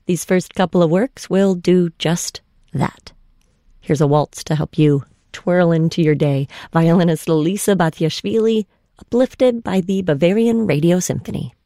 These first couple of works will do just that. Here's a waltz to help you twirl into your day. Violinist Lisa Batiashvili, uplifted by the Bavarian Radio Symphony.